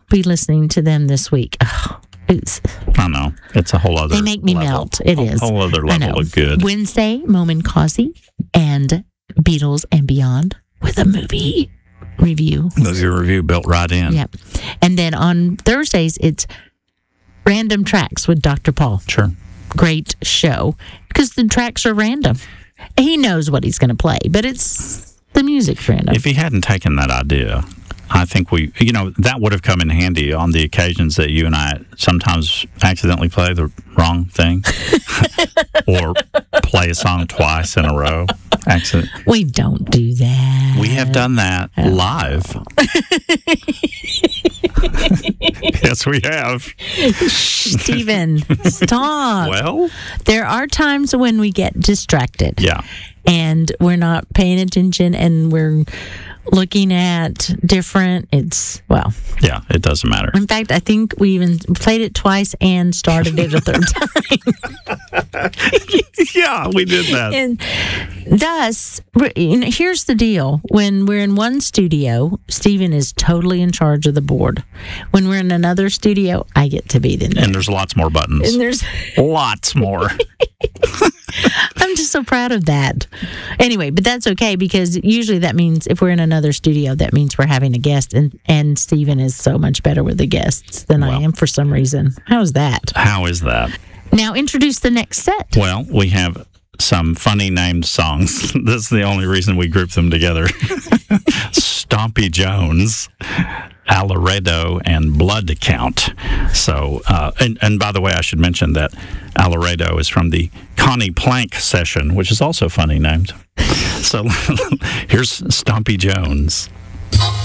be listening to them this week. Oh, I know. It's a whole other They make me level. melt. It is. A whole other I know. level of good. Wednesday, Momin Kazi and Beatles and Beyond with a movie review. Movie review built right in. Yep. And then on Thursdays, it's Random Tracks with Dr. Paul. Sure. Great show because the tracks are random. He knows what he's going to play, but it's the music's random. If he hadn't taken that idea, I think that would have come in handy on the occasions that you and I sometimes accidentally play the wrong thing or play a song twice in a row. Accident. We don't do that. We have done that live. Yes, we have. Stephen, stop. Well, There are times when we get distracted. yeah. And we're not paying attention and we're looking at different. Yeah, it doesn't matter. In fact, I think we even played it twice and started it a third time. Yeah, we did that. And thus, here's the deal. When we're in one studio, Stephen is totally in charge of the board. When we're in another studio, I get to be the And there's lots more buttons. And there's Lots more. I'm just so proud of that. Anyway, but that's okay because usually that means if we're in another studio, that means we're having a guest, and Stephen is so much better with the guests than I am for some reason. How's that? How is that? Now introduce the next set. Well, we have some funny named songs. This is the only reason we grouped them together. Stompy Jones, Alaredo, and Blood Count. So, and by the way, I should mention that Alaredo is from the Connie Plank session, which is also funny named. So here's Stompy Jones.